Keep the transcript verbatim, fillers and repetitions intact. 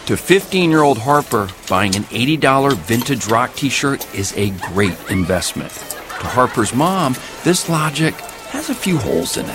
To fifteen-year-old Harper, buying an eighty dollars vintage rock t-shirt is a great investment. To Harper's mom, this logic has a few holes in it.